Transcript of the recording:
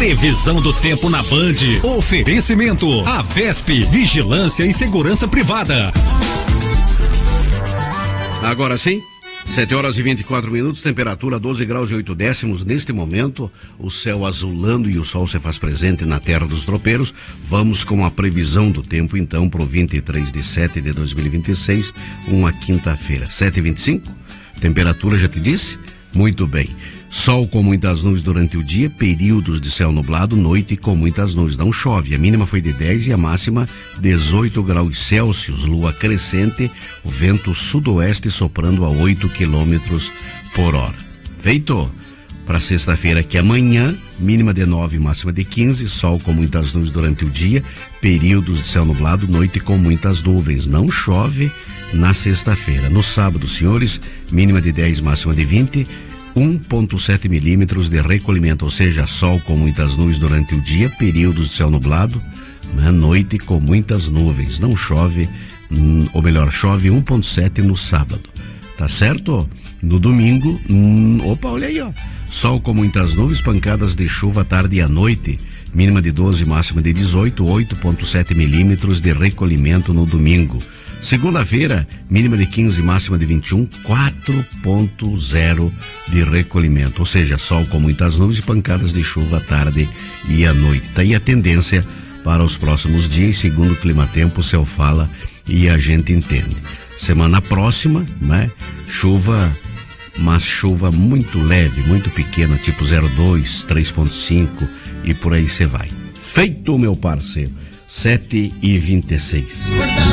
Previsão do tempo na Band. Oferecimento. A Vesp, Vigilância e Segurança Privada. Agora sim, 7h24, temperatura 12 graus e 8 décimos. Neste momento, o céu azulando e o sol se faz presente na terra dos tropeiros. Vamos com a previsão do tempo, então, para o 23/7/2026, uma quinta-feira. 7h25, temperatura, já te disse? Muito bem. Sol com muitas nuvens durante o dia, períodos de céu nublado, noite com muitas nuvens. Não chove, a mínima foi de 10 e a máxima 18 graus Celsius, lua crescente, o vento sudoeste soprando a 8 quilômetros por hora. Feito? Para sexta-feira, que é amanhã, mínima de 9, máxima de 15, sol com muitas nuvens durante o dia, períodos de céu nublado, noite com muitas nuvens. Não chove na sexta-feira. No sábado, senhores, mínima de 10, máxima de 20, 1,7 milímetros de recolhimento, ou seja, sol com muitas nuvens durante o dia, períodos de céu nublado, na noite com muitas nuvens. Não chove, ou melhor, chove 1,7 no sábado. Tá certo? No domingo, opa, olha aí, ó. Sol com muitas nuvens, pancadas de chuva à tarde e à noite, mínima de 12, máxima de 18, 8,7 milímetros de recolhimento no domingo. Segunda-feira, mínima de 15, máxima de 21, 4,0 de recolhimento. Ou seja, sol com muitas nuvens e pancadas de chuva à tarde e à noite. Tá aí a tendência para os próximos dias, segundo o Climatempo, o céu fala e a gente entende. Semana próxima, né? Chuva, mas chuva muito leve, muito pequena, tipo 0,2, 3,5 e por aí você vai. Feito, meu parceiro. 7h26.